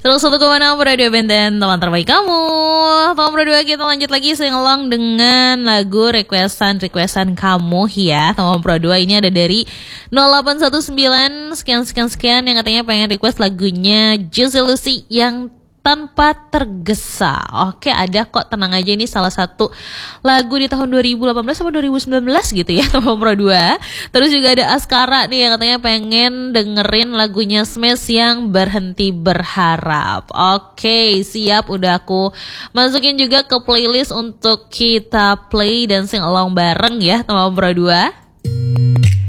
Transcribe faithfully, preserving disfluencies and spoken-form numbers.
seratus satu koma enam Radio Benten, teman terbaik kamu. Teman berdua, kita lanjut lagi sing along dengan lagu requestan-requestan kamu ya. Teman berdua, ini ada dari nol delapan satu sembilan sekian-sekian-sekian yang katanya pengen request lagunya Juicy Lucy yang Tanpa Tergesa. Oke, ada kok, tenang aja, ini salah satu lagu di tahun dua ribu delapan belas sama dua ribu sembilan belas gitu ya, teman Pro dua. Terus juga ada Askara nih yang katanya pengen dengerin lagunya Smash yang Berhenti Berharap. Oke, siap, udah aku masukin juga ke playlist untuk kita play dan sing along bareng ya, teman Pro dua.